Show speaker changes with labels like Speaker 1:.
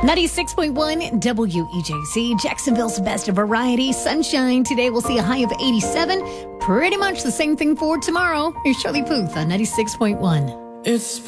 Speaker 1: 96.1 WEJC, Jacksonville's best variety. Sunshine today. We'll see a high of 87. Pretty much the same thing for tomorrow. Here's Shirley Puth on 96.1.
Speaker 2: It's